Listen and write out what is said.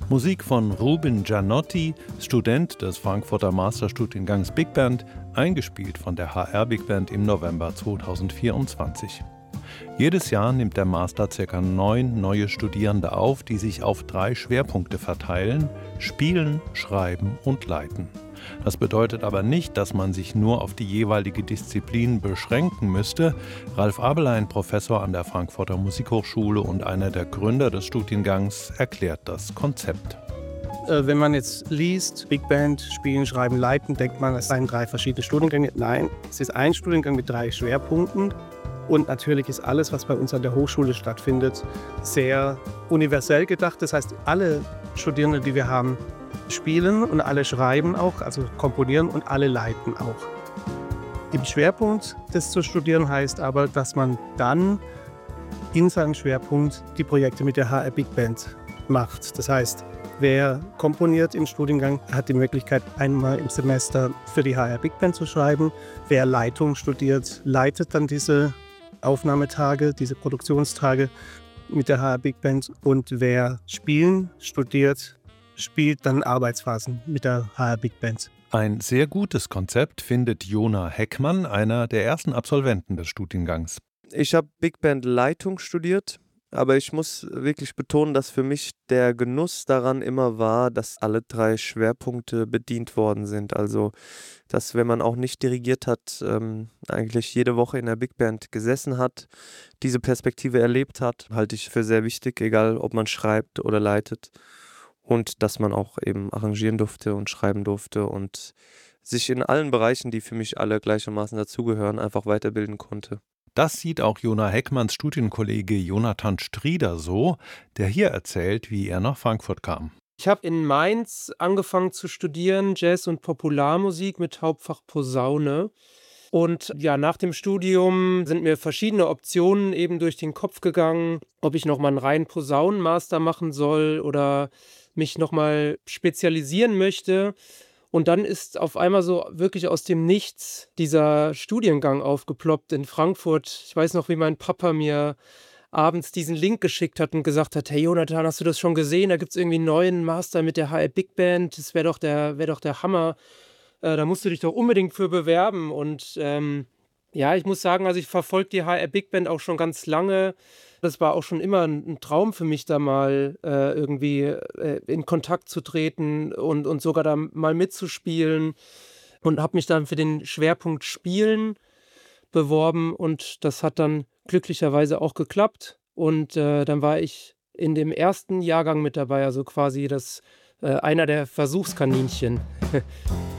Musik von Ruben Gianotti, Student des Frankfurter Masterstudiengangs Big Band, eingespielt von der HR Big Band im November 2024. Jedes Jahr nimmt der Master ca. 9 neue Studierende auf, die sich auf 3 Schwerpunkte verteilen: Spielen, Schreiben und Leiten. Das bedeutet aber nicht, dass man sich nur auf die jeweilige Disziplin beschränken müsste. Ralf Abelein, Professor an der Frankfurter Musikhochschule und einer der Gründer des Studiengangs, erklärt das Konzept. Wenn man jetzt liest, Big Band, Spielen, Schreiben, Leiten, denkt man, es seien 3 verschiedene Studiengänge. Nein, es ist ein Studiengang mit 3 Schwerpunkten. Und natürlich ist alles, was bei uns an der Hochschule stattfindet, sehr universell gedacht. Das heißt, alle Studierenden, die wir haben, spielen und alle schreiben auch, also komponieren, und alle leiten auch. Im Schwerpunkt des zu studieren heißt aber, dass man dann in seinem Schwerpunkt die Projekte mit der HR Big Band macht. Das heißt, wer komponiert im Studiengang, hat die Möglichkeit, einmal im Semester für die HR Big Band zu schreiben. Wer Leitung studiert, leitet dann diese Aufnahmetage, diese Produktionstage mit der HR Big Band. Und wer Spielen studiert, spielt dann Arbeitsphasen mit der HR Big Band. Ein sehr gutes Konzept findet Jona Heckmann, einer der ersten Absolventen des Studiengangs. Ich habe Big Band Leitung studiert, aber ich muss wirklich betonen, dass für mich der Genuss daran immer war, dass alle 3 Schwerpunkte bedient worden sind. Also, dass, wenn man auch nicht dirigiert hat, eigentlich jede Woche in der Big Band gesessen hat, diese Perspektive erlebt hat, halte ich für sehr wichtig, egal ob man schreibt oder leitet. Und dass man auch eben arrangieren durfte und schreiben durfte und sich in allen Bereichen, die für mich alle gleichermaßen dazugehören, einfach weiterbilden konnte. Das sieht auch Jona Heckmanns Studienkollege Jonathan Strieder so, der hier erzählt, wie er nach Frankfurt kam. Ich habe in Mainz angefangen zu studieren, Jazz- und Popularmusik mit Hauptfach Posaune. Und ja, nach dem Studium sind mir verschiedene Optionen eben durch den Kopf gegangen, ob ich nochmal einen reinen Posaunenmaster machen soll oder mich nochmal spezialisieren möchte. Und dann ist auf einmal so wirklich aus dem Nichts dieser Studiengang aufgeploppt in Frankfurt. Ich weiß noch, wie mein Papa mir abends diesen Link geschickt hat und gesagt hat: Hey Jonathan, hast du das schon gesehen? Da gibt es irgendwie einen neuen Master mit der HR Big Band. Das wäre doch der Hammer. Da musst du dich doch unbedingt für bewerben. Und ja, ich muss sagen, also ich verfolge die HR Big Band auch schon ganz lange. Das war auch schon immer ein Traum für mich, da mal irgendwie in Kontakt zu treten und sogar da mal mitzuspielen. Und habe mich dann für den Schwerpunkt Spielen beworben und das hat dann glücklicherweise auch geklappt. Und dann war ich in dem ersten Jahrgang mit dabei, also quasi einer der Versuchskaninchen.